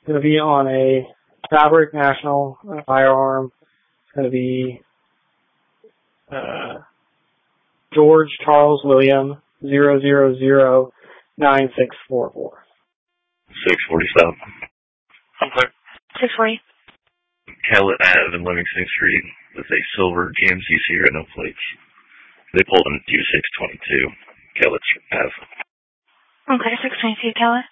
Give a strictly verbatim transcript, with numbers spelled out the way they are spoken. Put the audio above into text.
It's going to be on a Fabric National firearm. It's going to be uh, George Charles William zero zero zero nine six four four. six forty-seven. Okay. six forty. Kellett Ave in Livingston Street with a silver G M C Sierra, no plates. They pulled in two six twenty-two. Kellett Ave. Okay, six twenty-two, Kellett.